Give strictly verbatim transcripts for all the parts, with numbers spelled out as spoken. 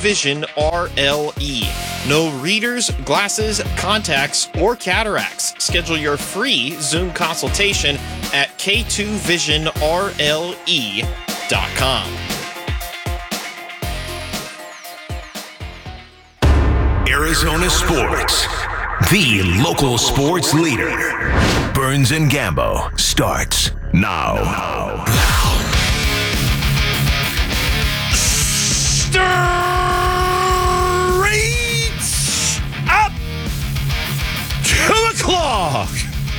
Vision R L E. No readers, glasses, contacts, or cataracts. Schedule your free Zoom consultation at K two vision R L E dot com. Arizona Sports, the local sports leader. Burns and Gambo starts now. Straight up two o'clock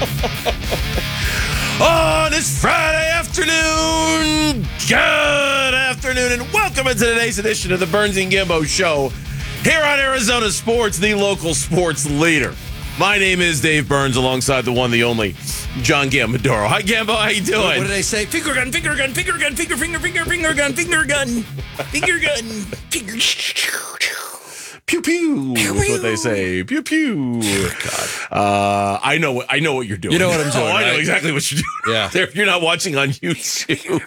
on this Friday afternoon. Good afternoon, and welcome into today's edition of the Burns and Gambo Show here on Arizona Sports, the local sports leader. My name is Dave Burns, alongside the one, the only, John Gambadoro. Hi, Gambo. How you doing? What, what did I say? Finger gun, finger gun, finger gun, finger, finger, finger, finger gun, finger gun, finger gun, finger. Pew pew. That's what they say. Pew pew. God. Uh, I know. I know what you're doing. You know what I'm doing. Oh, I know right? exactly what you're doing. Yeah. If you're not watching on YouTube,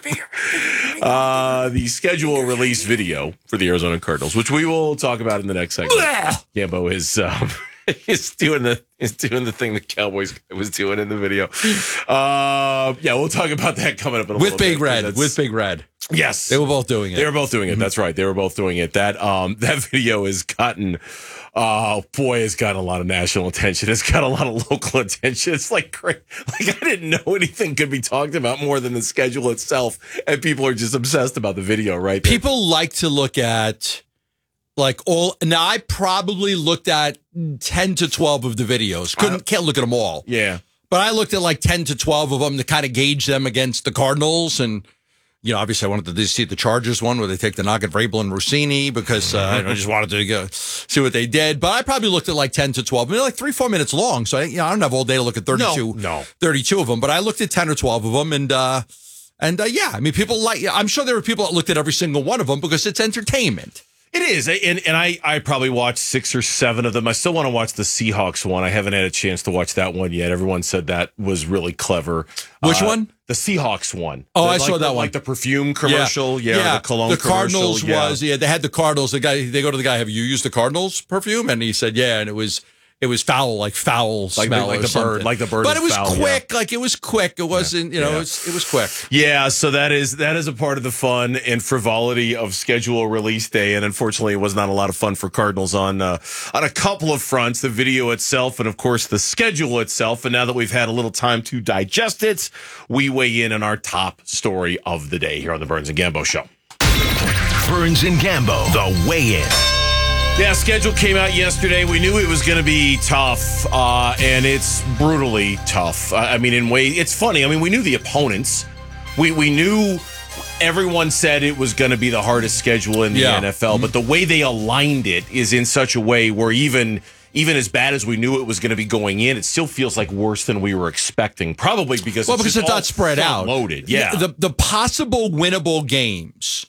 uh, the schedule release video for the Arizona Cardinals, which we will talk about in the next segment. Gambo is. Um, He's doing the he's doing the thing the Cowboys was doing in the video. Uh, yeah, we'll talk about that coming up in a With little Big bit. Red. That's- With Big Red. Yes, They were both doing it. They were both doing it. That's right. They were both doing it. That um that video has gotten, uh boy, it's gotten a lot of national attention. It's got a lot of local attention. It's like great. Like I didn't know anything could be talked about more than the schedule itself, and people are just obsessed about the video. Right? People like to look at. Like all now, I probably looked at ten to twelve of the videos. Couldn't can't look at them all. Yeah, but I looked at like ten to twelve of them to kind of gauge them against the Cardinals, and you know, obviously, I wanted to see the Chargers one where they take the knock at Vrabel and Rossini because uh, I just wanted to go see what they did. But I probably looked at like ten to twelve. I mean, like three, four minutes long. So I, you know, I don't have all day to look at thirty-two, no, no. thirty-two of them. But I looked at ten or twelve of them, and uh, and uh, yeah, I mean, people like. I'm sure there were people that looked at every single one of them because it's entertainment. it is, and and I, I probably watched six or seven of them. I still want to watch the Seahawks one. I haven't had a chance to watch that one yet. Everyone said that was really clever. Which uh, one? The Seahawks one. Oh, the, I like saw the, that one. Like the perfume commercial, yeah, yeah. or the cologne the commercial. Cardinals yeah. was, yeah, they had the Cardinals. The guy, they go to the guy, have you used the Cardinals perfume? And he said, yeah, and it was. It was foul, like foul like smell, the, like or the something. bird, like the bird. But it was foul, quick, yeah. like it was quick. It wasn't, you know, Yeah. it, was, it was quick. Yeah, so that is that is a part of the fun and frivolity of schedule release day, and unfortunately, it was not a lot of fun for Cardinals on uh, on a couple of fronts: the video itself, and of course, the schedule itself. And now that we've had a little time to digest it, we weigh in on our top story of the day here on the Burns and Gambo Show. Burns and Gambo, the weigh-in. Yeah, schedule came out yesterday. We knew it was going to be tough, uh, and it's brutally tough. Uh, I mean, in way, it's funny. I mean, we knew the opponents. We we knew everyone said it was going to be the hardest schedule in the Yeah. N F L, but the way they aligned it is in such a way where even even as bad as we knew it was going to be going in, it still feels like worse than we were expecting. Probably because Well, it's because just it's all not spread out. loaded. Yeah, The, the possible winnable games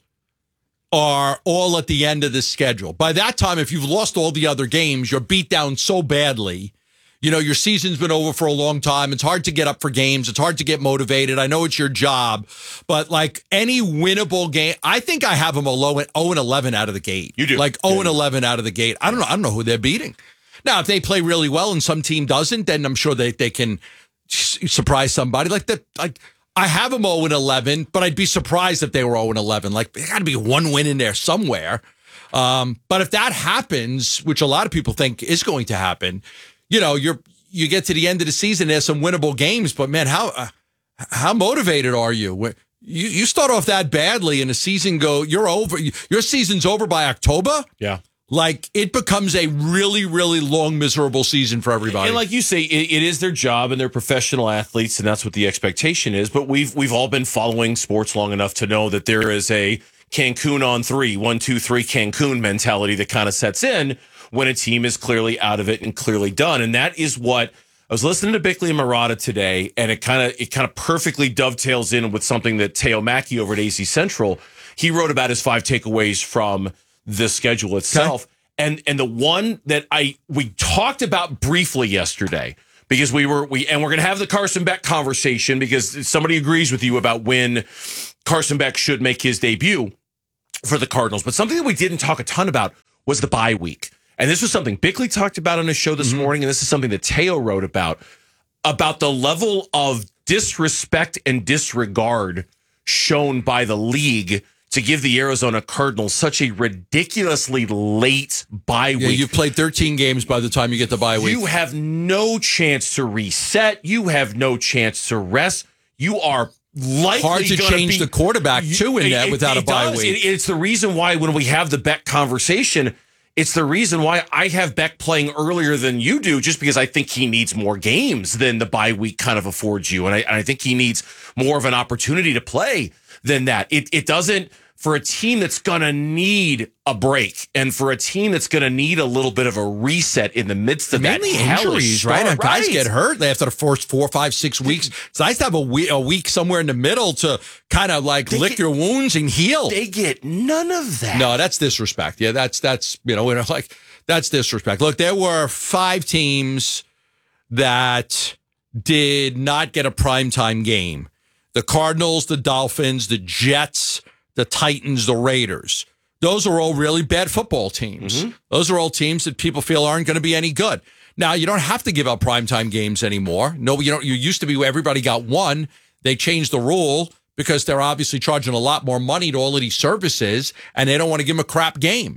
are all at the end of the schedule. By that time, if you've lost all the other games, you're beat down so badly. You know, your season's been over for a long time. It's hard to get up for games. It's hard to get motivated. I know it's your job, but like any winnable game, I think I have them a low at oh and eleven out of the gate. You do. Like Yeah, oh and you do. eleven out of the gate. I don't know. I don't know who they're beating. Now, if they play really well and some team doesn't, then I'm sure they, they can s- surprise somebody. Like that, like I have them oh and eleven, but I'd be surprised if they were oh and eleven. Like there got to be one win in there somewhere. Um, but if that happens, which a lot of people think is going to happen, you know, you're you get to the end of the season, there's some winnable games, but man, how uh, how motivated are you? When you you start off that badly and the season go, you're over. Your season's over by October. yeah. Like it becomes a really, really long, miserable season for everybody. And like you say, it, it is their job and they're professional athletes, and that's what the expectation is. But we've we've all been following sports long enough to know that there is a Cancun on three, one, two, three Cancun mentality that kind of sets in when a team is clearly out of it and clearly done. And that is what I was listening to Bickley and Murata today, and it kind of it kind of perfectly dovetails in with something that Teo Mackey over at A C Central, he wrote about his five takeaways from the schedule itself. Okay. And and the one that I we talked about briefly yesterday, because we were we and we're gonna have the Carson Beck conversation because somebody agrees with you about when Carson Beck should make his debut for the Cardinals. But something that we didn't talk a ton about was the bye week. And this was something Bickley talked about on his show this mm-hmm. morning, and this is something that Teo wrote about, about the level of disrespect and disregard shown by the league to give the Arizona Cardinals such a ridiculously late bye yeah, week. You've played thirteen games by the time you get the bye week. You have no chance to reset. You have no chance to rest. You are likely hard to change be, the quarterback, too, in that without it a bye does. week. It, it's the reason why when we have the Beck conversation, it's the reason why I have Beck playing earlier than you do, just because I think he needs more games than the bye week kind of affords you. And I, and I think he needs more of an opportunity to play than that. It, it doesn't, for a team that's going to need a break and for a team that's going to need a little bit of a reset in the midst of mainly that injuries, right? right? Guys get hurt. They have to force four, five, six weeks. It's nice to have a week, a week somewhere in the middle to kind of like they lick get, your wounds and heal. They get none of that. No, that's disrespect. Yeah, that's, that's, you know, like that's disrespect. Look, there were five teams that did not get a primetime game. The Cardinals, the Dolphins, the Jets, the Titans, the Raiders. Those are all really bad football teams. Mm-hmm. Those are all teams that people feel aren't going to be any good. Now, you don't have to give out primetime games anymore. No, you don't. You used to be where everybody got one. They changed the rule because they're obviously charging a lot more money to all of these services, and they don't want to give them a crap game.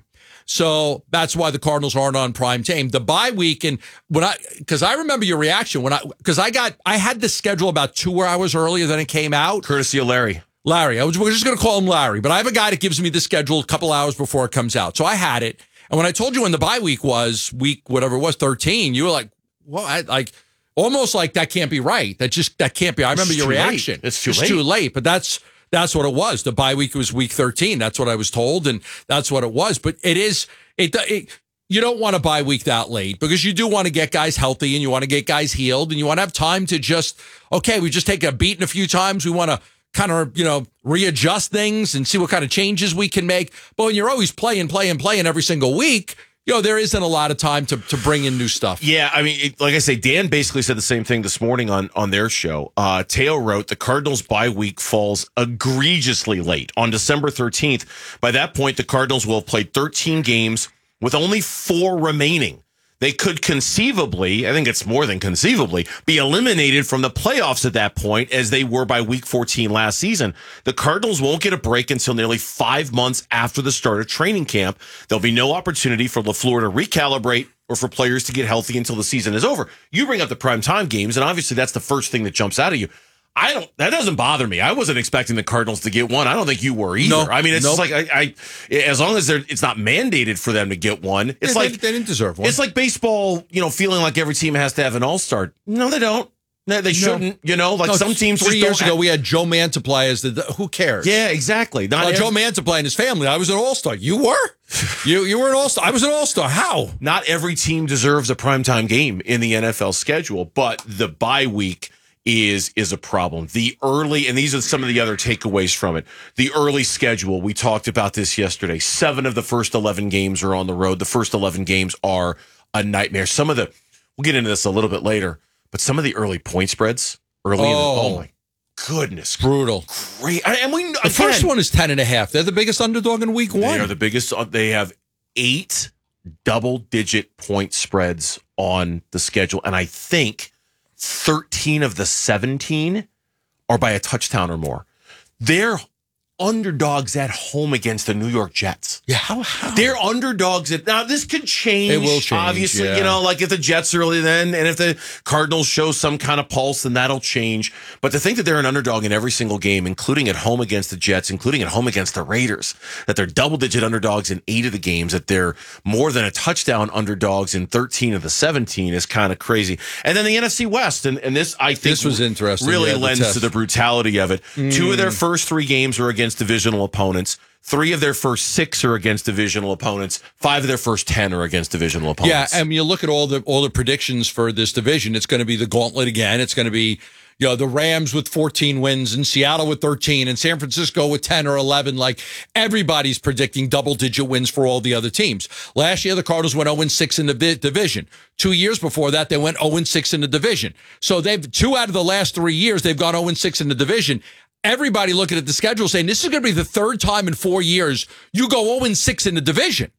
So that's why the Cardinals aren't on prime time. The bye week, and when I, because I remember your reaction when I, because I got, I had the schedule about two hours earlier than it came out. Courtesy of Larry. Larry. I was we're just going to call him Larry, but I have a guy that gives me the schedule a couple hours before it comes out. So I had it. And when I told you when the bye week was, week, whatever it was, thirteen, you were like, well, I, like, almost like that can't be right. That just, that can't be. I remember it's your reaction. Late. It's too it's late. too late, but that's, that's what it was. The bye week was week thirteen. That's what I was told. And that's what it was. But it is, it, it you don't want a bye week that late because you do want to get guys healthy and you want to get guys healed and you want to have time to just, okay, we just take a beating a few times. We want to kind of, you know, readjust things and see what kind of changes we can make. But when you're always playing, playing, playing every single week, you know, there isn't a lot of time to, to bring in new stuff. Yeah, I mean, it, like I say, Dan basically said the same thing this morning on, on their show. Uh, Teo wrote, the Cardinals' bye week falls egregiously late on December thirteenth. By that point, the Cardinals will have played thirteen games with only four remaining. They could conceivably, I think it's more than conceivably, be eliminated from the playoffs at that point as they were by week fourteen last season. The Cardinals won't get a break until nearly five months after the start of training camp. There'll be no opportunity for LaFleur to recalibrate or for players to get healthy until the season is over. You bring up the primetime games, and obviously that's the first thing that jumps out at you. I don't. That doesn't bother me. I wasn't expecting the Cardinals to get one. I don't think you were either. No, I mean, it's nope. just like I, I. As long as they're, it's not mandated for them to get one. It's yeah, like they, they didn't deserve one. It's like baseball. You know, feeling like every team has to have an all-star. No, they don't. No, they shouldn't. No. You know, like no, some teams. Three just years don't ago, have, we had Joe Mantiply as the. Who cares? Yeah, exactly. Not well, every, Joe Mantiply and his family. I was an all-star. You were. you you were an all-star. I was an all-star. How? Not every team deserves a primetime game in the N F L schedule, but the bye week is is a problem. The early, and these are some of the other takeaways from it. The early schedule, we talked about this yesterday. Seven of the first eleven games are on the road. The first eleven games are a nightmare. Some of the, we'll get into this a little bit later, but some of the early point spreads early. Oh, in the, oh my goodness. Brutal. Great. And we, the again, first one is ten and a half. They're the biggest underdog in week one. They are the biggest. They have eight double digit point spreads on the schedule. And I think thirteen of the seventeen are by a touchdown or more. They're underdogs at home against the New York Jets. Yeah, how, how? They're underdogs. At, now, this could change. It will change, obviously, yeah. You know, like if the Jets are early then, and if the Cardinals show some kind of pulse, then that'll change. But to think that they're an underdog in every single game, including at home against the Jets, including at home against the Raiders, that they're double-digit underdogs in eight of the games, that they're more than a touchdown underdogs in thirteen of the seventeen is kind of crazy. And then the N F C West, and, and this, I think, this was interesting. really yeah, lends to the brutality of it. Mm. Two of their first three games are against divisional opponents. Three of their first six are against divisional opponents. Five of their first ten are against divisional opponents. Yeah, and you look at all the all the predictions for this division. It's going to be the gauntlet again. It's going to be, you know, the Rams with fourteen wins and Seattle with thirteen and San Francisco with ten or eleven. Like everybody's predicting double-digit wins for all the other teams. Last year, the Cardinals went oh and six in the division. Two years before that, they went oh and six in the division. So they've two out of the last three years, they've gone oh and six in the division. Everybody looking at the schedule saying this is going to be the third time in four years you go oh and six in the division.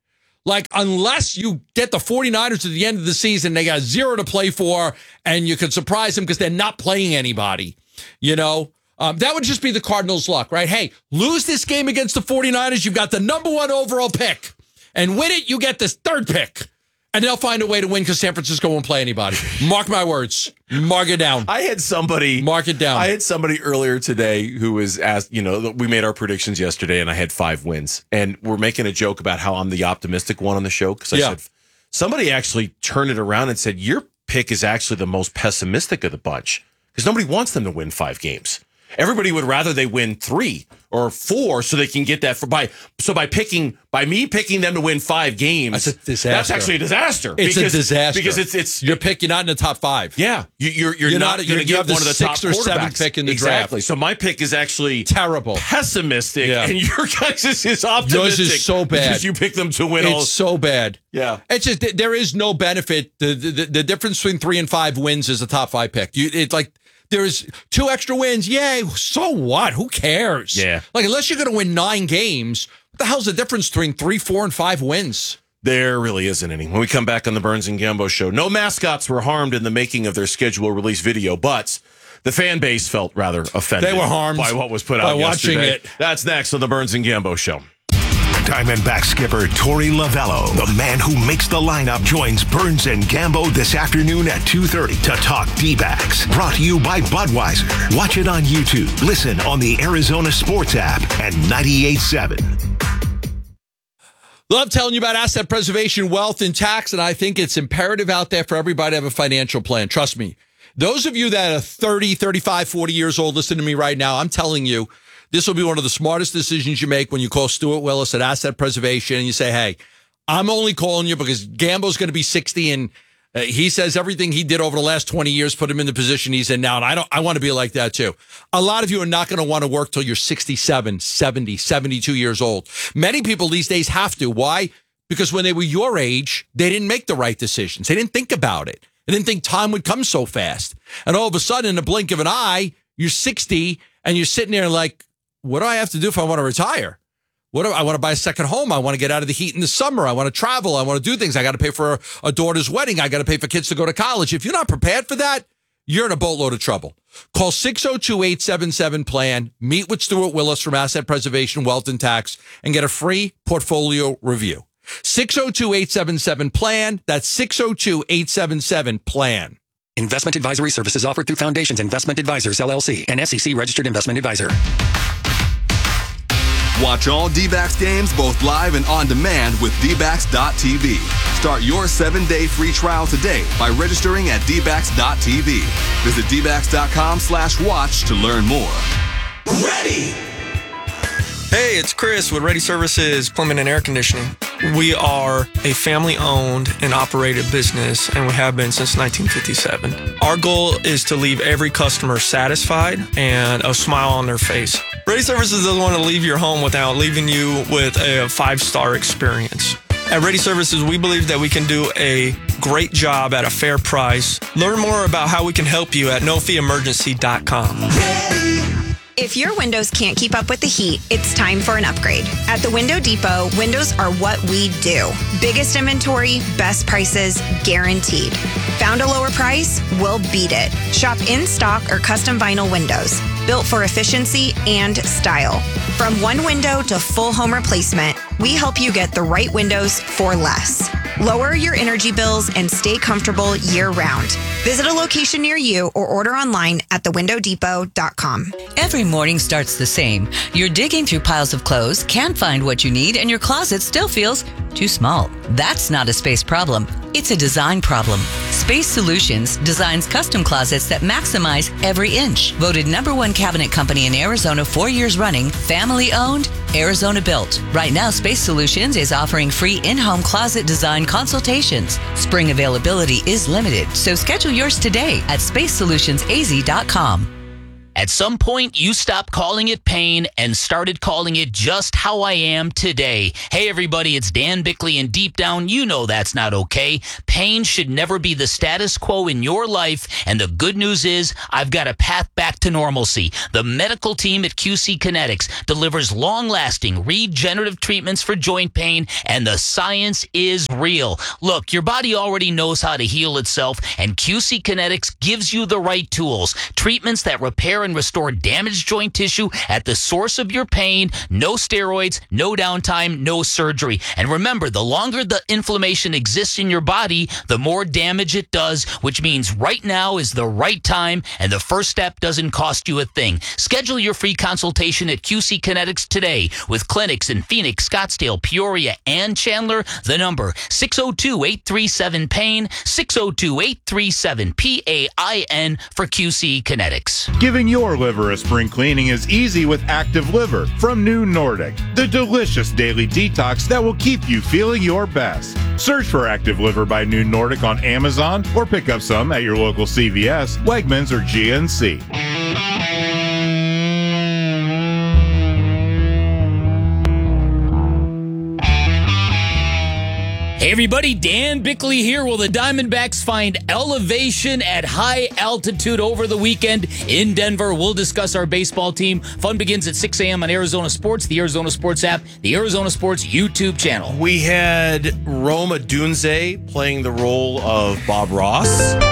Like, unless you get the 49ers at the end of the season, they got zero to play for, and you can surprise them because they're not playing anybody, you know? Um, that would just be the Cardinals' luck, right? Hey, lose this game against the 49ers, you've got the number one overall pick. And win it, you get this third pick. And they'll find a way to win because San Francisco won't play anybody. Mark my words. Mark it down. I had somebody mark it down. I had somebody earlier today who was asked, you know, we made our predictions yesterday and I had five wins. And we're making a joke about how I'm the optimistic one on the show. Because I yeah. said, somebody actually turned it around and said, your pick is actually the most pessimistic of the bunch. Because nobody wants them to win five games. Everybody would rather they win three or four so they can get that for by so by picking by me picking them to win five games. That's a disaster. That's actually a disaster. It's because, a disaster because it's it's your pick. You're not in the top five. Yeah, you, you're you're, you're not, not going to get the one of the top sixth or seventh quarterbacks. pick in the exactly. draft. So my pick is actually terrible, pessimistic, yeah. and your guys is, is optimistic. Yours is so bad because you pick them to win. It's all. so bad. Yeah, it's just there is no benefit. The the, the difference between three and five wins is a top five pick. You it's like. There's two extra wins. Yay. So what? Who cares? Yeah. Like, unless you're going to win nine games, what the hell's the difference between three, four, and five wins? There really isn't any. When we come back on the Burns and Gambo show, no mascots were harmed in the making of their schedule release video, but the fan base felt rather offended. They were harmed by what was put by out watching yesterday. it. That's next on the Burns and Gambo show. Diamondback skipper Torey Lavello, the man who makes the lineup, joins Burns and Gambo this afternoon at two thirty to talk D-backs. Brought to you by Budweiser. Watch it on YouTube. Listen on the Arizona Sports app and ninety-eight point seven. Love telling you about asset preservation, wealth, and tax, and I think it's imperative out there for everybody to have a financial plan. Trust me. Those of you that are thirty, thirty-five, forty years old, listen to me right now. I'm telling you, this will be one of the smartest decisions you make when you call Stuart Willis at Asset Preservation and you say, hey, I'm only calling you because Gambo's going to be sixty and uh, he says everything he did over the last twenty years put him in the position he's in now. And I don't. I want to be like that, too. A lot of you are not going to want to work till you're sixty-seven, seventy, seventy-two years old. Many people these days have to. Why? Because when they were your age, they didn't make the right decisions. They didn't think about it. They didn't think time would come so fast. And all of a sudden, in the blink of an eye, you're sixty and you're sitting there like, what do I have to do if I want to retire? What do I want to buy a second home? I want to get out of the heat in the summer. I want to travel. I want to do things. I got to pay for a, a daughter's wedding. I got to pay for kids to go to college. If you're not prepared for that, you're in a boatload of trouble. Call six oh two, eight seven seven, PLAN. Meet with Stuart Willis from Asset Preservation, Wealth and Tax, and get a free portfolio review. six oh two, eight seven seven, PLAN. That's six oh two, eight seven seven, PLAN. Investment advisory services offered through Foundations Investment Advisors, L L C, an S E C registered investment advisor. Watch all D-backs games both live and on demand with D backs dot T V. Start your seven-day free trial today by registering at D backs dot T V. Visit D backs dot com slash watch to learn more. Ready! Hey, it's Chris with Ready Services Plumbing and Air Conditioning. We are a family-owned and operated business, and we have been since nineteen fifty-seven. Our goal is to leave every customer satisfied and a smile on their face. Ready Services doesn't want to leave your home without leaving you with a five-star experience. At Ready Services, we believe that we can do a great job at a fair price. Learn more about how we can help you at no fee emergency dot com. If your windows can't keep up with the heat, it's time for an upgrade. At the Window Depot, windows are what we do. Biggest inventory, best prices, guaranteed. Found a lower price? We'll beat it. Shop in stock or custom vinyl windows, built for efficiency and style. From one window to full home replacement, we help you get the right windows for less. Lower your energy bills and stay comfortable year-round. Visit a location near you or order online at the window depot dot com. Every morning starts the same. You're digging through piles of clothes, can't find what you need, and your closet still feels too small. That's not a space problem. It's a design problem. Space Solutions designs custom closets that maximize every inch. Voted number one cabinet company in Arizona four years running, family owned, Arizona built. Right now, Space Solutions is offering free in-home closet design consultations. Spring availability is limited, so schedule yours today at space solutions a z dot com. At some point, you stopped calling it pain and started calling it just how I am today. Hey, everybody, it's Dan Bickley, and deep down, you know that's not okay. Pain should never be the status quo in your life, and the good news is I've got a path back to normalcy. The medical team at Q C Kinetics delivers long-lasting regenerative treatments for joint pain, and the science is real. Look, your body already knows how to heal itself, and Q C Kinetics gives you the right tools. Treatments that repair and restore damaged joint tissue at the source of your pain. No steroids, no downtime, no surgery. And remember, the longer the inflammation exists in your body, the more damage it does, which means right now is the right time, and the first step doesn't cost you a thing. Schedule your free consultation at Q C Kinetics today with clinics in Phoenix, Scottsdale, Peoria, and Chandler. The number six oh two, eight three seven, pain, six oh two, eight three seven, P A I N for Q C Kinetics. Giving your liver a spring cleaning is easy with Active Liver from New Nordic, the delicious daily detox that will keep you feeling your best. Search for Active Liver by New Nordic on Amazon or pick up some at your local C V S, Wegmans, or G N C. Hey everybody, Dan Bickley here. Will the Diamondbacks find elevation at high altitude over the weekend in Denver? We'll discuss our baseball team. Fun begins at six a.m. on Arizona Sports, the Arizona Sports app, the Arizona Sports YouTube channel. We had Rome Odunze playing the role of Bob Ross.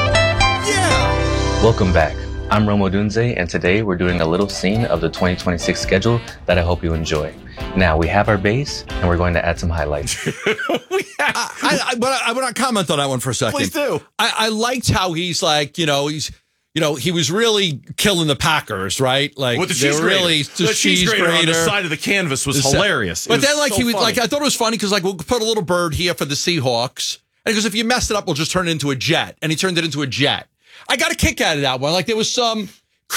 Yeah. Welcome back. I'm Rome Odunze, and today we're doing a little scene of the twenty twenty-six schedule that I hope you enjoy. Now, we have our base, and we're going to add some highlights. I, I, I, but I, I want to comment on that one for a second. Please do. I, I liked how he's like, you know, he's, you know, he was really killing the Packers, right? Like, With the they cheese were grater. really The cheese grater on the side of the canvas was hilarious. It But was then, like, so he was funny. like, I thought it was funny because, like, we'll put a little bird here for the Seahawks. And he goes, if you messed it up, we'll just turn it into a jet. And he turned it into a jet. I got a kick out of that one. Like, there was some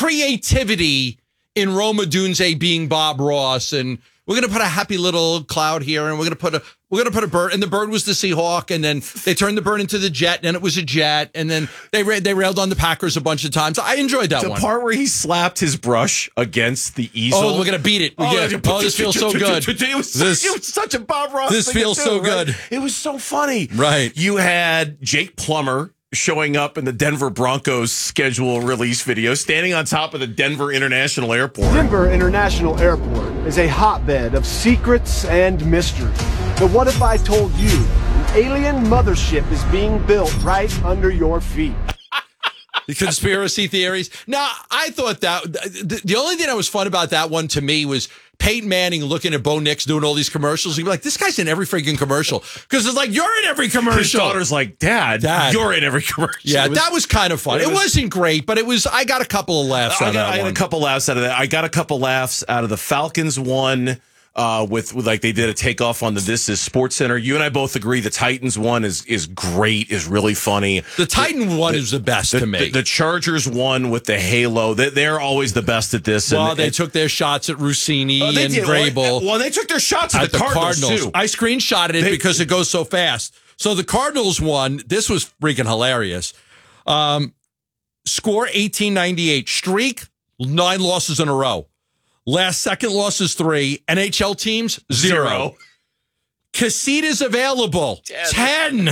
creativity in Rome Odunze being Bob Ross, and we're gonna put a happy little cloud here, and we're gonna put a we're gonna put a bird, and the bird was the Seahawk, and then they turned the bird into the jet, and then it was a jet, and then they ra- they railed on the Packers a bunch of times. I enjoyed that the one. part where he slapped his brush against the easel. Oh, we're gonna beat it. We Oh, get- yeah. oh, this feels so good. It was, This- it was such a Bob Ross this thing feels to so do, right? good. It was so funny. Right. You had Jake Plummer showing up in the Denver Broncos schedule release video, standing on top of the Denver International Airport. Denver International Airport is a hotbed of secrets and mystery. But what if I told you an alien mothership is being built right under your feet? The conspiracy theories. Now, I thought that the, the only thing that was fun about that one to me was Peyton Manning looking at Bo Nix doing all these commercials. He'd be like, this guy's in every freaking commercial. Because it's like, you're in every commercial. His daughter's like, Dad, Dad. you're in every commercial. Yeah, It was- that was kind of fun. it It, was- wasn't great, but it was. I got a couple of laughs I out of got, that I had one. a couple laughs out of that. I got a couple laughs out of the Falcons one. Uh, with, with like they did a takeoff on the This Is Sports Center. You and I both agree the Titans one is is great, is really funny. The Titan one is the best The, to me. the, the Chargers one with the halo, they, they're always the best at this. well, and, they and- took their shots at Rossini Oh, they and did. Vrabel. Well, well, they took their shots at, at the, Cardinals, too. I screenshotted it They- because it goes so fast. So the Cardinals won. This was freaking hilarious. Um, score eighteen ninety-eight. Streak, nine losses in a row. Last second loss is three. N H L teams, zero. Zero. Casitas available, ten.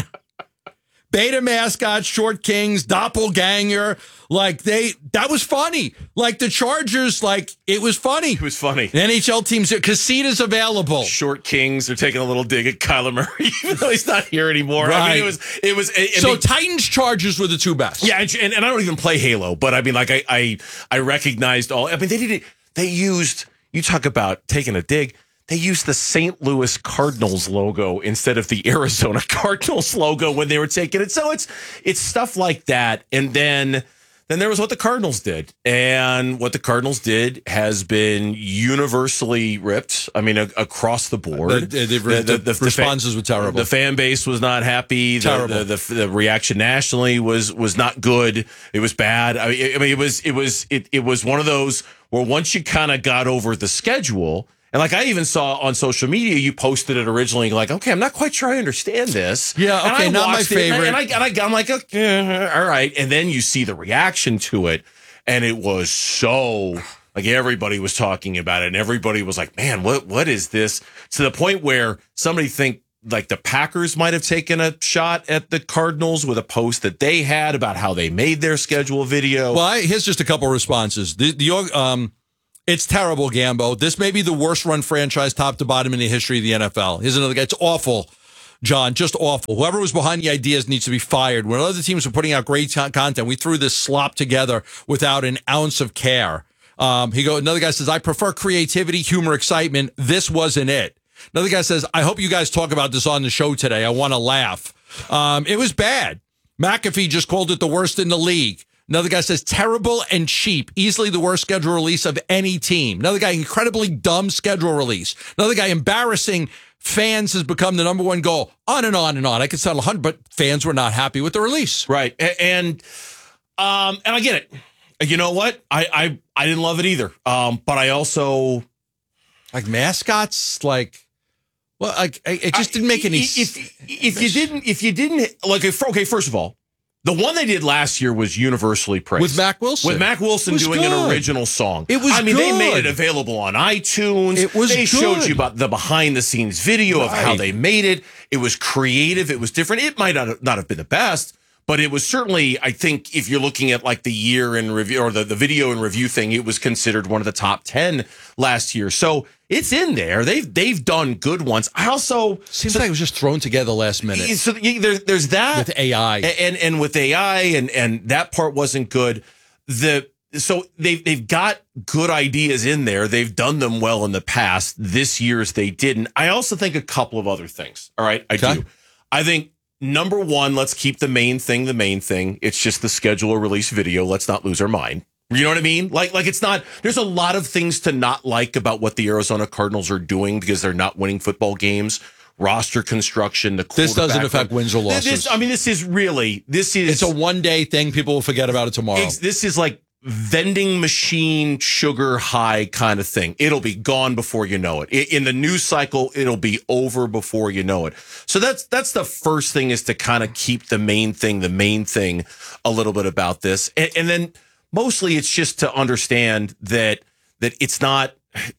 Beta mascots, short kings, doppelganger. Like they, that was funny. Like the Chargers, like it was funny. It was funny. N H L teams, casitas available. Short Kings, they're taking a little dig at Kyler Murray, even though he's not here anymore. I Right. mean, it was, it was, I So mean, Titans, Chargers were the two best. yeah, and, and I don't even play Halo, but I mean, like I, I, I recognized all. I mean, they did. They used. You talk about taking a dig. They used the Saint Louis Cardinals logo instead of the Arizona Cardinals logo when they were taking it. So it's it's stuff like that. And then then there was what the Cardinals did. And what the Cardinals did has been universally ripped. I mean, a, across the board. The, the, the, the responses fan, were terrible. The fan base was not happy. The, Terrible. The, the, the reaction nationally was was not good. It was bad. I mean, I mean it was it was it, it was one of those where once you kind of got over the schedule. And like I even saw on social media, you posted it originally, like, okay, I'm not quite sure I understand this. Yeah, And okay, I not my watched it, and I- favorite. And, I, and I, I'm like, okay, all right. And then you see the reaction to it. and it was so like everybody was talking about it, and everybody was like, "Man, what what is this?" To the point where somebody think like the Packers might have taken a shot at the Cardinals with a post that they had about how they made their schedule video. Well, I, here's just a couple of responses. The, the um, it's terrible, Gambo. This may be the worst run franchise top to bottom in the history of the N F L. Here's another guy. It's awful, John. Just awful. Whoever was behind the ideas needs to be fired. When other teams were putting out great t- content, we threw this slop together without an ounce of care. Um, he go. Another guy says, I prefer creativity, humor, excitement. This wasn't it. Another guy says, I hope you guys talk about this on the show today. I want to laugh. Um, it was bad. McAfee just called it the worst in the league. Another guy says, terrible and cheap. Easily the worst schedule release of any team. Another guy, incredibly dumb schedule release. Another guy, embarrassing. Fans has become the number one goal. On and on and on. I could settle a hundred, but fans were not happy with the release. Right. And um, and I get it. You know what? I, I, I didn't love it either. Um, but I also... Like mascots, like... Well, like it just didn't make any sense. If, if you didn't, if you didn't, like, if, okay, first of all, the one they did last year was universally praised. With Mac Wilson. With Mac Wilson doing good. an original song. It was I mean, good. they made it available on iTunes. It was They good. showed you about the behind the scenes video of how Right. they made it. It was creative. It was different. It might not have, not have been the best, but it was certainly, I think, if you're looking at like the year in review or the, the video and review thing, it was considered one of the top ten last year. So it's in there. They've they've done good ones. I also seems so, like it was just thrown together last minute. So there, there's that with A I and and with A I and and that part wasn't good. The so they've they've got good ideas in there. They've done them well in the past. This year's they didn't. I also think a couple of other things. All right, I Okay. do. I think. Number one, let's keep the main thing the main thing. It's just the schedule or release video. Let's not lose our mind. You know what I mean? Like, like it's not, there's a lot of things to not like about what the Arizona Cardinals are doing because they're not winning football games. Roster construction, the This doesn't quarterback- affect wins or losses. This, I mean, this is really, this is. It's a one day thing. People will forget about it tomorrow. Ex- This is like vending machine sugar high kind of thing. It'll be gone before you know it. I- In the news cycle, it'll be over before you know it. So that's that's the first thing is to kind of keep the main thing, the main thing a little bit about this. And, and then mostly it's just to understand that that it's not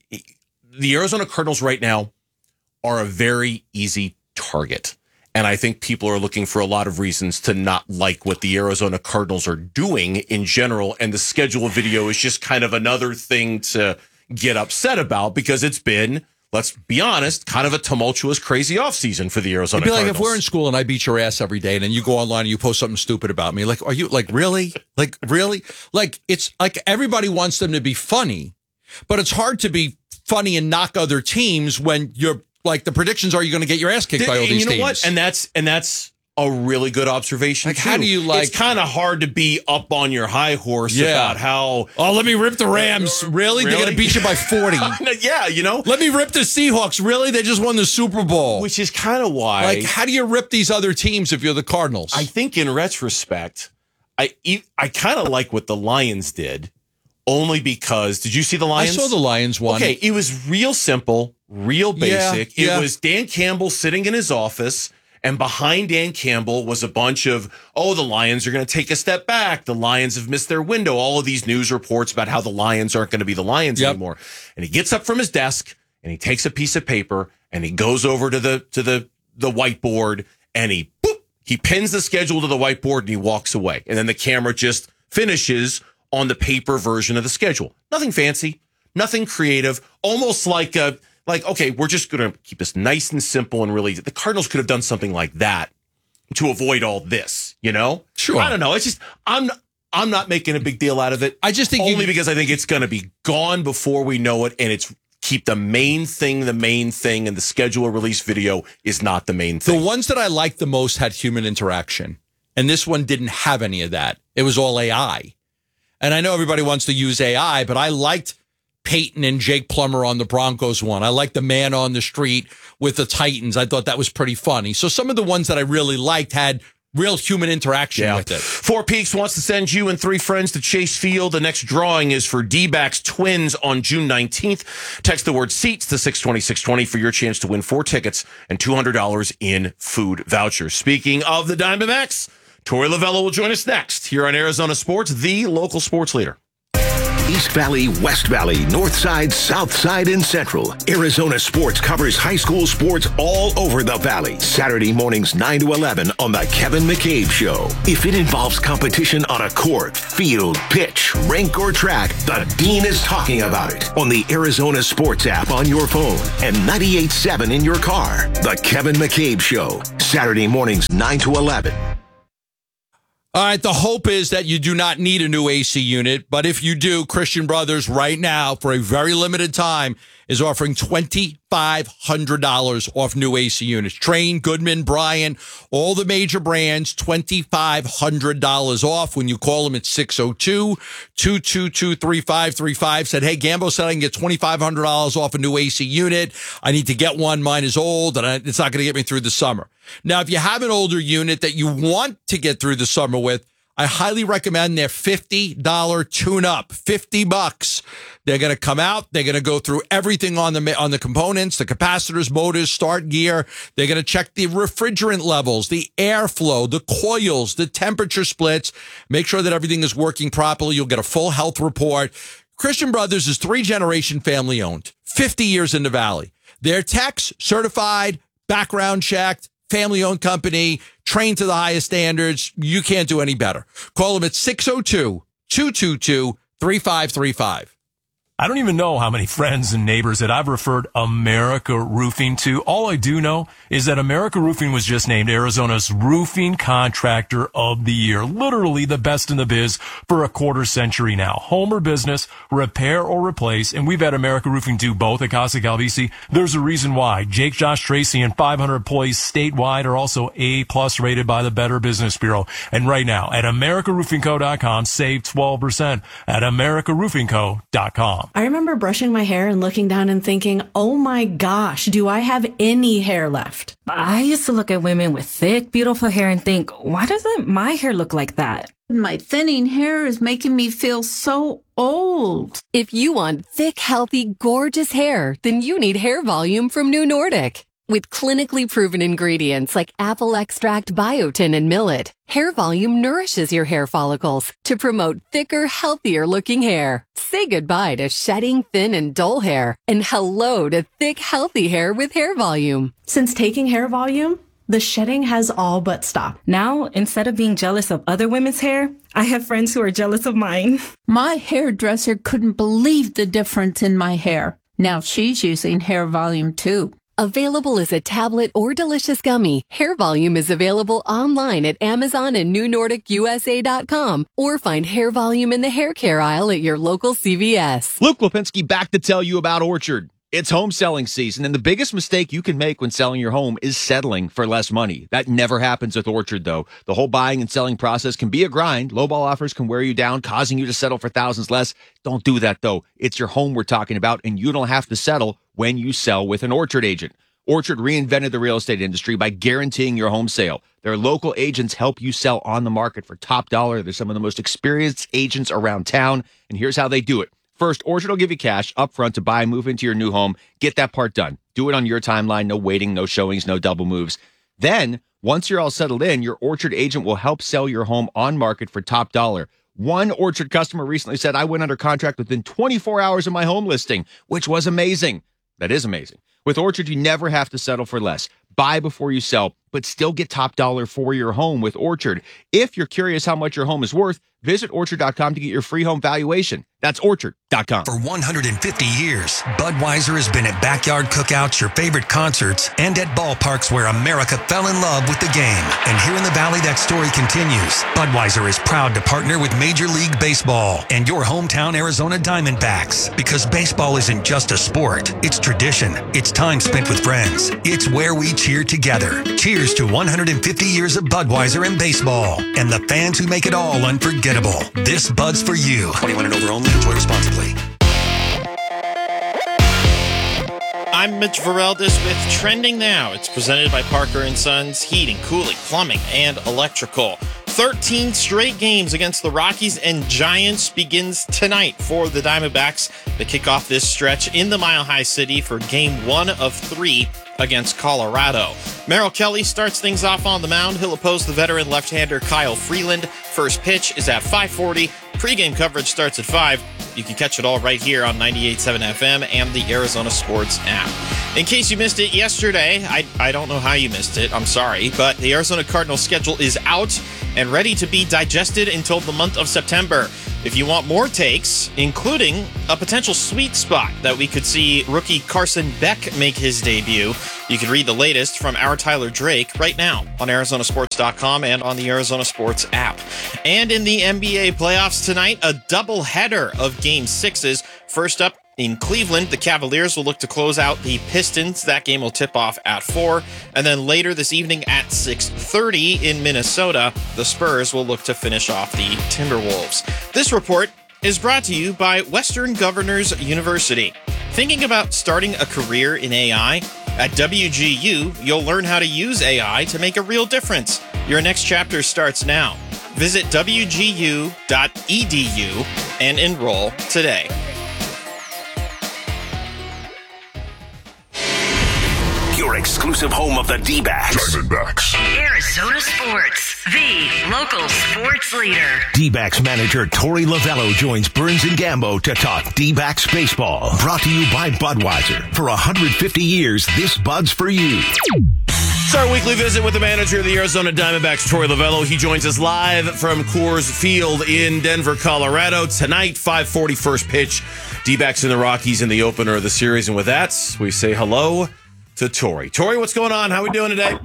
the Arizona Cardinals right now are a very easy target. And I think people are looking for a lot of reasons to not like what the Arizona Cardinals are doing in general. And the schedule video is just kind of another thing to get upset about because it's been, let's be honest, kind of a tumultuous, crazy offseason for the Arizona It'd be like Cardinals. if we're in school and I beat your ass every day and then you go online and you post something stupid about me. Like, are you like, really? Like, really? Like, it's like everybody wants them to be funny, but it's hard to be funny and knock other teams when you're like the predictions are you're going to get your ass kicked by all And these you know teams. what? And that's and that's a really good observation. Like, how too. do you, like- It's kind of hard to be up on your high horse Yeah. about how. Oh, let me rip the Rams. Really? They're going to beat you by forty. Yeah, you know. Let me rip the Seahawks. Really? They just won the Super Bowl. Which is kind of why. Like, how do you rip these other teams if you're the Cardinals? I think in retrospect, I I kind of like what the Lions did, only because did you see the I Lions? saw the Lions one. Okay, it was real simple, real Yeah, basic. yeah. It was Dan Campbell sitting in his office, and behind Dan Campbell was a bunch of, oh, the Lions are going to take a step back. The Lions have missed their window. All of these news reports about how the Lions aren't going to be the Lions Yep. anymore. And he gets up from his desk and he takes a piece of paper and he goes over to the to the the whiteboard and he boop, he pins the schedule to the whiteboard and he walks away. And then the camera just finishes on the paper version of the schedule. Nothing fancy, nothing creative, almost like a like, okay, we're just going to keep this nice and simple and really, the Cardinals could have done something like that to avoid all this, you know? Sure. I don't know. It's just, I'm I'm not making a big deal out of it. I just think only you- because I think it's going to be gone before we know it. And it's keep the main thing, the main thing, and the schedule release video is not the main The thing. ones that I liked the most had human interaction. And this one didn't have any of that. It was all A I. And I know everybody wants to use A I, but I liked Peyton and Jake Plummer on the Broncos one. I liked the man on the street with the Titans. I thought that was pretty funny. So some of the ones that I really liked had real human interaction Yeah. with it. Four Peaks wants to send you and three friends to Chase Field. The next drawing is for D-backs Twins on June nineteenth. Text the word seats to six twenty, six twenty for your chance to win four tickets and two hundred dollars in food vouchers. Speaking of the Diamondbacks, Torey Lovello will join us next here on Arizona Sports, the local sports leader. East Valley, West Valley, North Side, South Side, and Central. Arizona Sports covers high school sports all over the Valley. Saturday mornings nine to eleven on The Kevin McCabe Show. If it involves competition on a court, field, pitch, rink, or track, the Dean is talking about it on the Arizona Sports app on your phone and ninety-eight point seven in your car. The Kevin McCabe Show. Saturday mornings nine to eleven. All right, the hope is that you do not need a new A C unit, but if you do, Christian Brothers right now, for a very limited time, is offering twenty-five hundred dollars off new A C units. Train, Goodman, Bryan, all the major brands, twenty-five hundred dollars off when you call them at six oh two, two two two, three five three five. Said, hey, Gambo said I can get twenty-five hundred dollars off a new A C unit. I need to get one. Mine is old, and I, it's not going to get me through the summer. Now, if you have an older unit that you want to get through the summer with, I highly recommend their fifty dollars tune-up, fifty bucks. They're going to come out. They're going to go through everything on the on the components, the capacitors, motors, start gear. They're going to check the refrigerant levels, the airflow, the coils, the temperature splits. Make sure that everything is working properly. You'll get a full health report. Christian Brothers is three-generation family-owned, fifty years in the Valley. Their techs, certified, background checked, family-owned company, trained to the highest standards. You can't do any better. Call them at six oh two, two two two, three five three five. I don't even know how many friends and neighbors that I've referred America Roofing to. All I do know is that America Roofing was just named Arizona's Roofing Contractor of the Year. Literally the best in the biz for a quarter century now. Home or business, repair or replace, and we've had America Roofing do both at Casa Calvisi. There's a reason why. Jake, Josh, Tracy, and five hundred employees statewide are also A-plus rated by the Better Business Bureau. And right now, at America Roofing Co dot com, save twelve percent at America Roofing Co dot com. I remember brushing my hair and looking down and thinking, oh my gosh, do I have any hair left? I used to look at women with thick, beautiful hair and think, why doesn't my hair look like that? My thinning hair is making me feel so old. If you want thick, healthy, gorgeous hair, then you need Hair Volume from New Nordic. With clinically proven ingredients like apple extract, biotin, and millet, Hair Volume nourishes your hair follicles to promote thicker, healthier-looking hair. Say goodbye to shedding, thin, and dull hair, and hello to thick, healthy hair with Hair Volume. Since taking Hair Volume, the shedding has all but stopped. Now, instead of being jealous of other women's hair, I have friends who are jealous of mine. My hairdresser couldn't believe the difference in my hair. Now she's using Hair Volume too. Available as a tablet or delicious gummy, Hair Volume is available online at Amazon and New Nordic U S A dot com, or find Hair Volume in the hair care aisle at your local C V S. Luke Lipinski back to tell you about Orchard. It's home selling season, and the biggest mistake you can make when selling your home is settling for less money. That never happens with Orchard, though. The whole buying and selling process can be a grind. Lowball offers can wear you down, causing you to settle for thousands less. Don't do that, though. It's your home we're talking about, and you don't have to settle when you sell with an Orchard agent. Orchard reinvented the real estate industry by guaranteeing your home sale. Their local agents help you sell on the market for top dollar. They're some of the most experienced agents around town, and here's how they do it. First, Orchard will give you cash up front to buy and move into your new home. Get that part done. Do it on your timeline. No waiting, no showings, no double moves. Then, once you're all settled in, your Orchard agent will help sell your home on market for top dollar. One Orchard customer recently said, I went under contract within twenty-four hours of my home listing, which was amazing. That is amazing. With Orchard, you never have to settle for less. Buy before you sell, but still get top dollar for your home with Orchard. If you're curious how much your home is worth, visit orchard dot com to get your free home valuation. That's orchard dot com. For one hundred fifty years, Budweiser has been at backyard cookouts, your favorite concerts, and at ballparks where America fell in love with the game. And here in the Valley, that story continues. Budweiser is proud to partner with Major League Baseball and your hometown Arizona Diamondbacks, because baseball isn't just a sport. It's tradition. It's time spent with friends. It's where we cheer together. Cheers to one hundred fifty years of Budweiser and baseball, and the fans who make it all unforgettable. This Bud's for you. twenty-one and over only. Enjoy responsibly. I'm Mitch Vareldis with Trending Now. It's presented by Parker and Sons Heating, Cooling, Plumbing, and Electrical. thirteen straight games against the Rockies and Giants begins tonight for the Diamondbacks. They kick off this stretch in the Mile High City for game one of three against Colorado. Merrill Kelly starts things off on the mound. He'll oppose the veteran left-hander Kyle Freeland. First pitch is at five forty. Pre-game coverage starts at five. You can catch it all right here on ninety-eight point seven F M and the Arizona Sports app. In case you missed it yesterday, I, I don't know how you missed it. I'm sorry. But the Arizona Cardinals schedule is out and ready to be digested until the month of September. If you want more takes, including a potential sweet spot that we could see rookie Carson Beck make his debut, you can read the latest from our Tyler Drake right now on Arizona Sports dot com and on the Arizona Sports app. And in the N B A playoffs tonight, a doubleheader of game sixes. First up, in Cleveland, the Cavaliers will look to close out the Pistons. That game will tip off at four. And then later this evening at six thirty in Minnesota, the Spurs will look to finish off the Timberwolves. This report is brought to you by Western Governors University. Thinking about starting a career in A I? At W G U, you'll learn how to use A I to make a real difference. Your next chapter starts now. Visit W G U dot E D U and enroll today. Your exclusive home of the D-backs. Diamondbacks. Arizona Sports, the local sports leader. D-backs manager Tori Lavello joins Burns and Gambo to talk D-backs baseball. Brought to you by Budweiser. For one hundred fifty years, this Bud's for you. It's our weekly visit with the manager of the Arizona Diamondbacks, Tori Lavello. He joins us live from Coors Field in Denver, Colorado. Tonight, five forty first pitch. D-backs and the Rockies in the opener of the series. And with that, we say hello to Tori. Tori, what's going on? How are we doing today?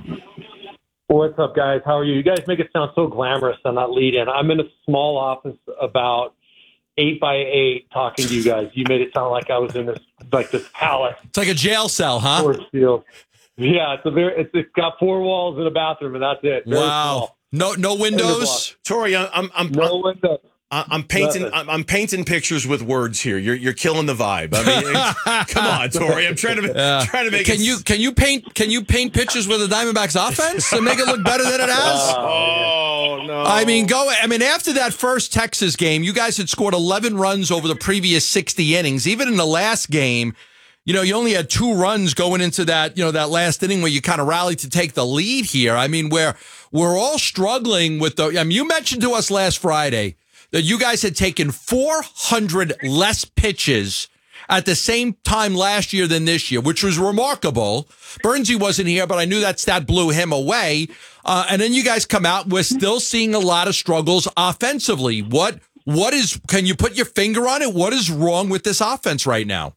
What's up, guys? How are you? You guys make it sound so glamorous on that lead in. I'm in a small office about eight by eight talking to you guys. You made it sound like I was in this like this palace. It's like a jail cell, huh? Coors Field. Yeah, it's a very. It's, it's got four walls and a bathroom, and that's it. Very wow. Small. No, no windows. Tori, I'm, I'm, no I'm, windows. I'm painting. I'm, I'm painting pictures with words here. You're, you're killing the vibe. I mean, it's, come on, Tori. I'm trying to, yeah. trying to make. Can it... you, can you paint, can you paint pictures with the Diamondbacks offense to make it look better than it has? Oh no! I mean, go. I mean, after that first Texas game, you guys had scored eleven runs over the previous sixty innings. Even in the last game, you know, you only had two runs going into that, you know, that last inning where you kind of rallied to take the lead here. I mean, we're, we're all struggling with the, I mean, you mentioned to us last Friday that you guys had taken four hundred less pitches at the same time last year than this year, which was remarkable. Burnsy wasn't here, but I knew that stat blew him away. Uh, and then you guys come out, we're still seeing a lot of struggles offensively. What, what is, can you put your finger on it? What is wrong with this offense right now?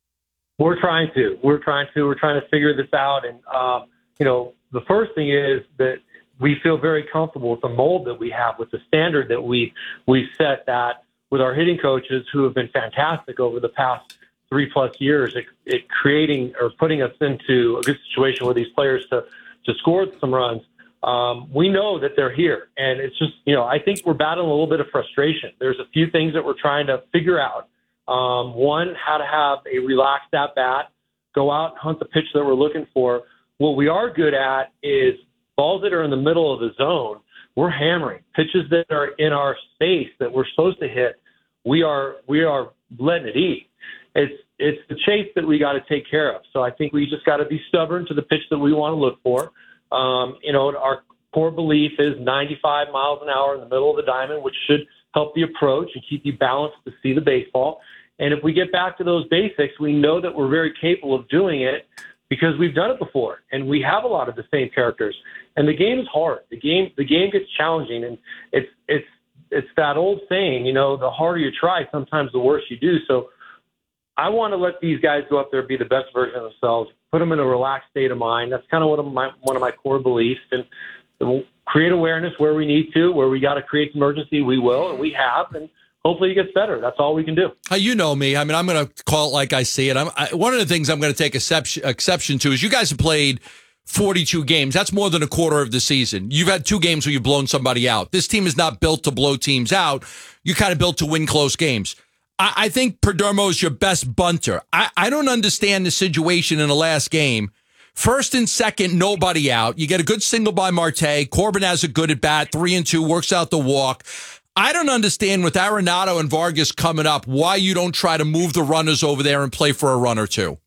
We're trying to. We're trying to. We're trying to figure this out. And, um, you know, the first thing is that we feel very comfortable with the mold that we have, with the standard that we we set that with our hitting coaches who have been fantastic over the past three plus years at, at creating or putting us into a good situation with these players to, to score some runs. Um, we know that they're here. And it's just, you know, I think we're battling a little bit of frustration. There's a few things that we're trying to figure out. Um, one, how to have a relaxed at bat, go out and hunt the pitch that we're looking for. What we are good at is balls that are in the middle of the zone. We're hammering pitches that are in our space that we're supposed to hit. We are we are letting it eat. It's it's the chase that we got to take care of. So I think we just got to be stubborn to the pitch that we want to look for. Um, you know, our core belief is ninety-five miles an hour in the middle of the diamond, which should help the approach and keep you balanced to see the baseball. And if we get back to those basics, we know that we're very capable of doing it because we've done it before and we have a lot of the same characters. And the game is hard. The game, the game gets challenging, and it's it's it's that old saying, you know, the harder you try, sometimes the worse you do. So I want to let these guys go up there and be the best version of themselves, put them in a relaxed state of mind. That's kind of one of my one of my core beliefs, and we'll create awareness where we need to, where we got to create some urgency, we will, and we have, and hopefully it gets better. That's all we can do. Uh, you know me. I mean, I'm going to call it like I see it. I'm, I, one of the things I'm going to take exception, exception to is you guys have played forty-two games. That's more than a quarter of the season. You've had two games where you've blown somebody out. This team is not built to blow teams out. You're kind of built to win close games. I, I think Perdomo is your best bunter. I, I don't understand the situation in the last game. First and second, nobody out. You get a good single by Marte. Corbin has a good at bat, three and two, works out the walk. I don't understand with Arenado and Vargas coming up why you don't try to move the runners over there and play for a run or two.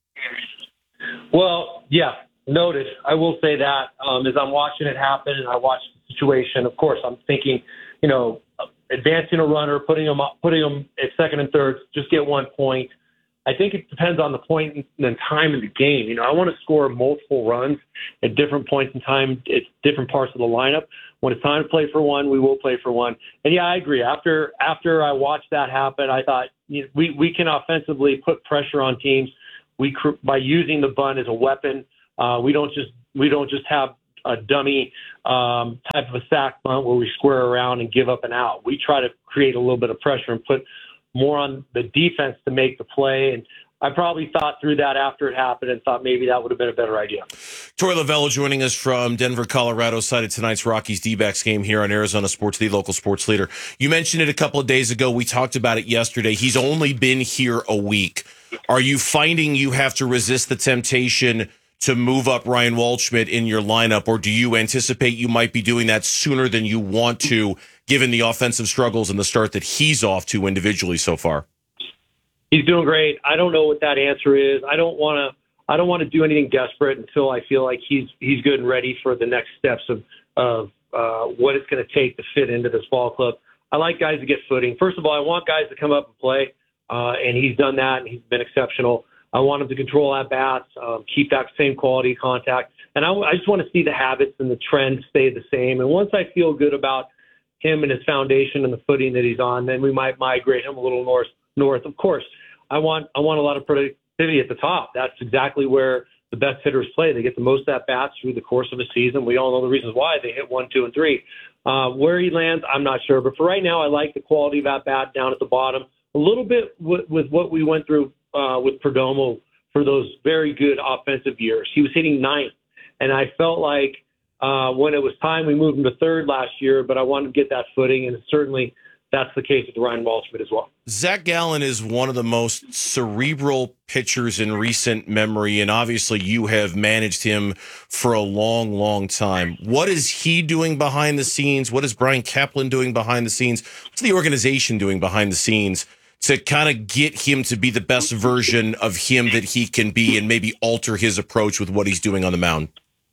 Well, yeah, noted. I will say that um, as I'm watching it happen and I watch the situation, of course, I'm thinking, you know, advancing a runner, putting them up, putting them at second and third, just get one point. I think it depends on the point and time in the game. You know, I want to score multiple runs at different points in time at different parts of the lineup. When it's time to play for one, we will play for one. And yeah, I agree. After after I watched that happen, I thought, you know, we we can offensively put pressure on teams. We by using the bunt as a weapon. Uh, we don't just we don't just have a dummy um, type of a sack bunt where we square around and give up an out. We try to create a little bit of pressure and put more on the defense to make the play. And I probably thought through that after it happened and thought maybe that would have been a better idea. Torey Lovullo joining us from Denver, Colorado, side of tonight's Rockies D-backs game here on Arizona Sports, the local sports leader. You mentioned it a couple of days ago. We talked about it yesterday. He's only been here a week. Are you finding you have to resist the temptation to move up Ryan Waldschmidt in your lineup, or do you anticipate you might be doing that sooner than you want to, given the offensive struggles and the start that he's off to individually so far? He's doing great. I don't know what that answer is. I don't want to. I don't want to do anything desperate until I feel like he's he's good and ready for the next steps of of uh, what it's going to take to fit into this ball club. I like guys to get footing. First of all, I want guys to come up and play, uh, and he's done that, and he's been exceptional. I want him to control at bats, um, keep that same quality contact, and I, I just want to see the habits and the trends stay the same. And once I feel good about him and his foundation and the footing that he's on, then we might migrate him a little north. North, of course. I want I want a lot of productivity at the top. That's exactly where the best hitters play. They get the most at bats through the course of a season. We all know the reasons why they hit one, two, and three. Uh, where he lands, I'm not sure. But for right now, I like the quality of at bat down at the bottom. A little bit with, with what we went through uh, with Perdomo for those very good offensive years. He was hitting ninth, and I felt like uh, when it was time, we moved him to third last year. But I wanted to get that footing, and certainly that's the case with Ryan Waldschmidt as well. Zach Gallen is one of the most cerebral pitchers in recent memory, and obviously you have managed him for a long, long time. What is he doing behind the scenes? What is Brian Kaplan doing behind the scenes? What's the organization doing behind the scenes to kind of get him to be the best version of him that he can be and maybe alter his approach with what he's doing on the mound?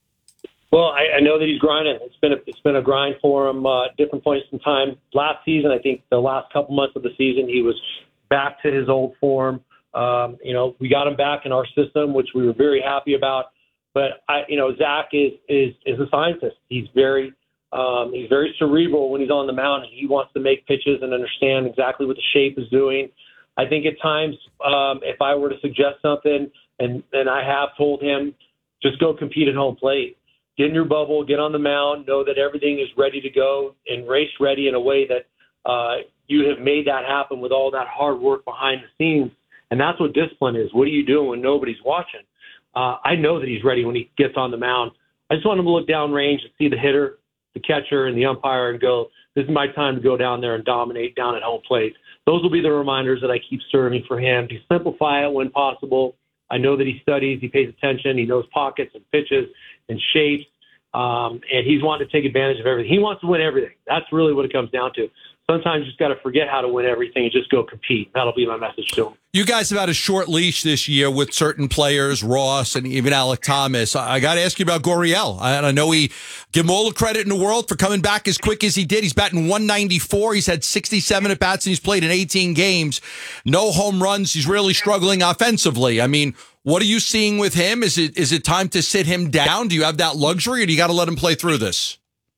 Well, I, I know that he's grinding. It's been a, it's been a grind for him uh, at different points in time. Last season, I think the last couple months of the season, he was back to his old form. Um, you know, we got him back in our system, which we were very happy about. But I, you know, Zach is is is a scientist. He's very um, he's very cerebral when he's on the mound, and he wants to make pitches and understand exactly what the shape is doing. I think at times, um, if I were to suggest something, and and I have told him, just go compete at home plate. Get in your bubble, get on the mound, know that everything is ready to go and race ready in a way that uh, you have made that happen with all that hard work behind the scenes. And that's what discipline is. What are you doing when nobody's watching? Uh, I know that he's ready when he gets on the mound. I just want him to look downrange and see the hitter, the catcher, and the umpire and go, this is my time to go down there and dominate down at home plate. Those will be the reminders that I keep serving for him to simplify it when possible. I know that he studies, he pays attention, he knows pockets and pitches and shapes, um, and he's wanting to take advantage of everything. He wants to win everything. That's really what it comes down to. Sometimes you just got to forget how to win everything and just go compete. That'll be my message to him. You guys have had a short leash this year with certain players, Ross and even Alec Thomas. I got to ask you about Gurriel. I, I know we give him all the credit in the world for coming back as quick as he did. He's batting one ninety-four. He's had sixty-seven at bats and he's played in eighteen games. No home runs. He's really struggling offensively. I mean, what are you seeing with him? Is it is it time to sit him down? Do you have that luxury, or do you got to let him play through this?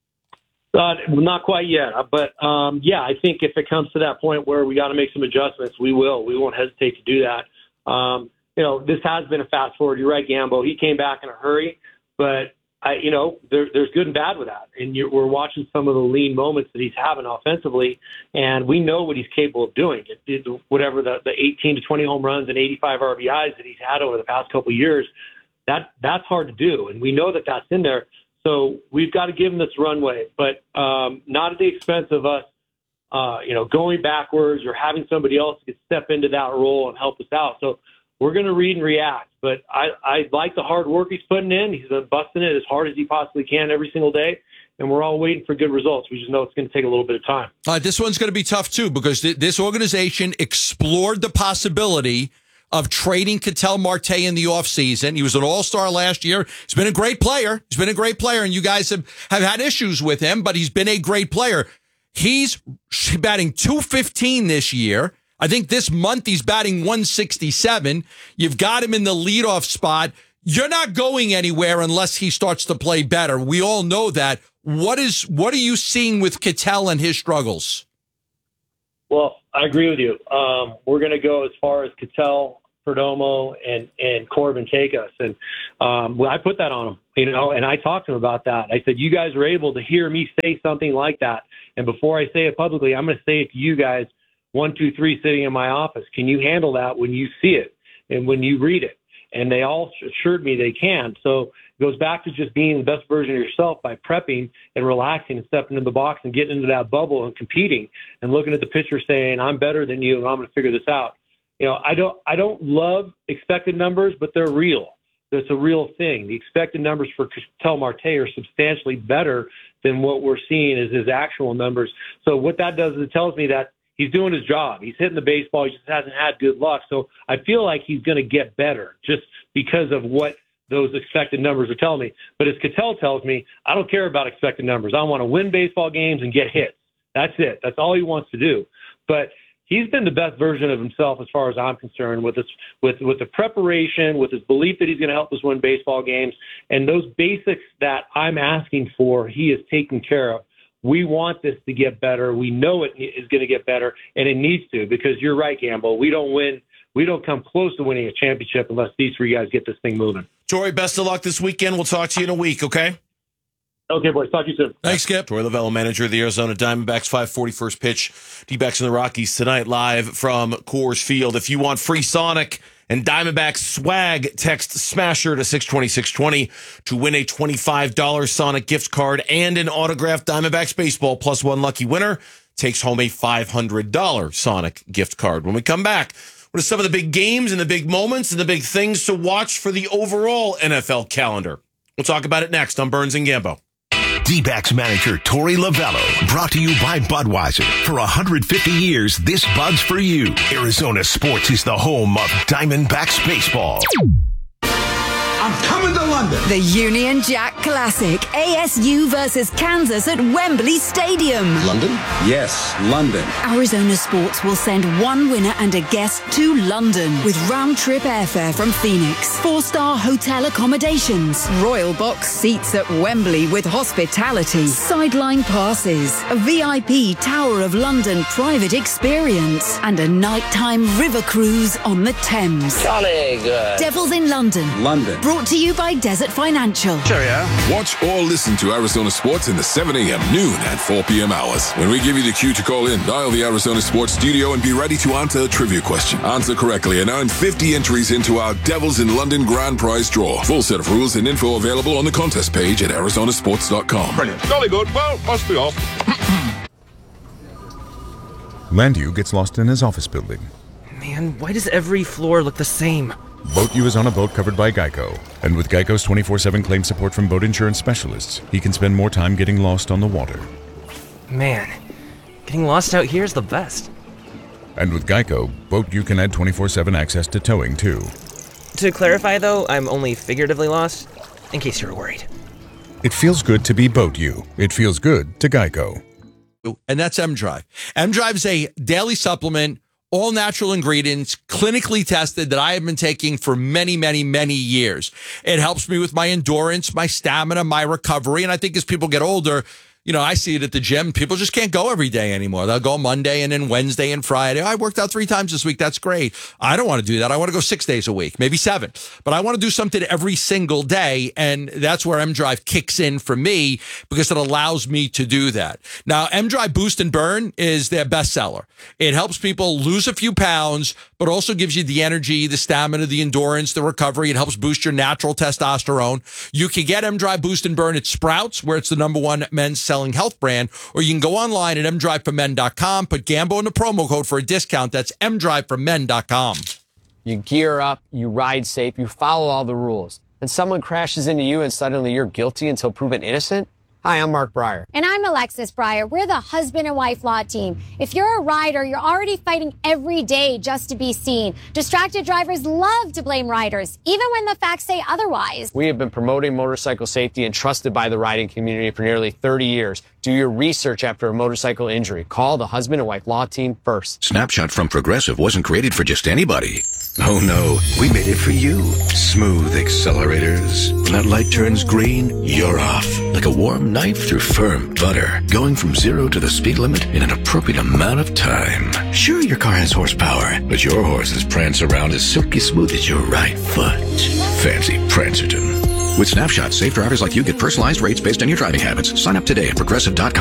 Uh, not quite yet, but um, yeah, I think if it comes to that point where we got to make some adjustments, we will. We won't hesitate to do that. Um, you know, this has been a fast forward. You're right, Gambo. He came back in a hurry, but I, you know, there, there's good and bad with that. And you're, we're watching some of the lean moments that he's having offensively, and we know what he's capable of doing. It, it, whatever the, the eighteen to twenty home runs and eighty-five R B Is that he's had over the past couple of years, that that's hard to do, and we know that that's in there. So we've got to give him this runway, but um, not at the expense of us, uh, you know, going backwards or having somebody else get step into that role and help us out. So we're going to read and react. But I, I like the hard work he's putting in. He's been busting it as hard as he possibly can every single day, and we're all waiting for good results. We just know it's going to take a little bit of time. Uh, this one's going to be tough, too, because th- this organization explored the possibility of trading Ketel Marte in the offseason. He was an all-star last year. He's been a great player. He's been a great player, and you guys have, have had issues with him, but he's been a great player. He's batting two fifteen this year. I think this month he's batting one sixty-seven. You've got him in the leadoff spot. You're not going anywhere unless he starts to play better. We all know that. What is what are you seeing with Ketel and his struggles? Well, I agree with you. Um, we're going to go as far as Ketel, Perdomo, and and Corbin take us, and um, well, I put that on him, you know, and I talked to him about that. I said, you guys are able to hear me say something like that, and before I say it publicly, I'm going to say it to you guys. One, two, three, sitting in my office. Can you handle that when you see it and when you read it? And they all assured me they can. So it goes back to just being the best version of yourself by prepping and relaxing and stepping into the box and getting into that bubble and competing and looking at the pitcher saying, I'm better than you and I'm going to figure this out. You know, I don't, I don't love expected numbers, but they're real. It's a real thing. The expected numbers for Ketel Marte are substantially better than what we're seeing as his actual numbers. So what that does is it tells me that he's doing his job. He's hitting the baseball. He just hasn't had good luck. So I feel like he's going to get better just because of what those expected numbers are telling me. But as Ketel tells me, I don't care about expected numbers. I want to win baseball games and get hits. That's it. That's all he wants to do. But he's been the best version of himself as far as I'm concerned with this, with, with the preparation, with his belief that he's going to help us win baseball games. And those basics that I'm asking for, he is taking care of. We want this to get better. We know it is going to get better, and it needs to, because you're right, Gamble. We don't win. We don't come close to winning a championship unless these three guys get this thing moving. Torey, best of luck this weekend. We'll talk to you in a week, okay? Okay, boys. Talk to you soon. Thanks, Skip. Torey Lovullo, manager of the Arizona Diamondbacks, five forty first pitch. D-backs and the Rockies tonight live from Coors Field. If you want free Sonic and Diamondbacks swag, text SMASHER to six twenty, six twenty to win a twenty-five dollars Sonic gift card and an autographed Diamondbacks baseball. Plus one lucky winner takes home a five hundred dollars Sonic gift card. When we come back, what are some of the big games and the big moments and the big things to watch for the overall N F L calendar? We'll talk about it next on Burns and Gambo. D-backs manager Torey Lovullo, brought to you by Budweiser. For one hundred fifty years, this Bud's for you. Arizona sports is the home of Diamondbacks baseball. I'm coming to London. The Union Jack Classic. A S U versus Kansas at Wembley Stadium. London? Yes, London. Arizona Sports will send one winner and a guest to London with round-trip airfare from Phoenix, four-star hotel accommodations, Royal Box seats at Wembley with hospitality, sideline passes, a V I P Tower of London private experience, and a nighttime river cruise on the Thames. Jolly good. Devils in London. London. Brought to you by Desert Financial. Cheerio. Watch or listen to Arizona Sports in the seven a.m., noon, and four p.m. hours. When we give you the cue to call in, dial the Arizona Sports studio and be ready to answer a trivia question. Answer correctly and earn fifty entries into our Devils in London grand prize draw. Full set of rules and info available on the contest page at Arizona Sports dot com. Brilliant. Jolly good. Well, must be off. Landu gets lost in his office building. Man, why does every floor look the same? Boat U is on a boat covered by Geico. And with Geico's twenty-four seven claim support from boat insurance specialists, he can spend more time getting lost on the water. Man, getting lost out here is the best. And with Geico, Boat U can add twenty-four seven access to towing, too. To clarify, though, I'm only figuratively lost, in case you were worried. It feels good to be Boat U. It feels good to Geico. And that's M-Drive. M-Drive is a daily supplement, all natural ingredients, clinically tested, that I have been taking for many, many, many years. It helps me with my endurance, my stamina, my recovery. And I think as people get older, you know, I see it at the gym. People just can't go every day anymore. They'll go Monday and then Wednesday and Friday. Oh, I worked out three times this week. That's great. I don't want to do that. I want to go six days a week, maybe seven. But I want to do something every single day. And that's where M-Drive kicks in for me, because it allows me to do that. Now, M-Drive Boost and Burn is their bestseller. It helps people lose a few pounds, but also gives you the energy, the stamina, the endurance, the recovery. It helps boost your natural testosterone. You can get M-Drive Boost and Burn at Sprouts, where it's the number one men's selling health brand, or you can go online at m drive for men dot com, put Gambo in the promo code for a discount. That's m drive for men dot com. You gear up, you ride safe, you follow all the rules. Then someone crashes into you and suddenly you're guilty until proven innocent? Hi, I'm Mark Breyer. And I'm Alexis Breyer. We're the husband and wife law team. If you're a rider, you're already fighting every day just to be seen. Distracted drivers love to blame riders, even when the facts say otherwise. We have been promoting motorcycle safety and trusted by the riding community for nearly thirty years. Do your research after a motorcycle injury. Call the husband and wife law team first. Snapshot from Progressive wasn't created for just anybody. Oh no, we made it for you. Smooth accelerators. When that light turns green, you're off. Like a warm knife through firm butter. Going from zero to the speed limit in an appropriate amount of time. Sure, your car has horsepower, but your horses prance around as silky smooth as your right foot. Fancy Prancerton. With Snapshot, safe drivers like you get personalized rates based on your driving habits. Sign up today at progressive dot com.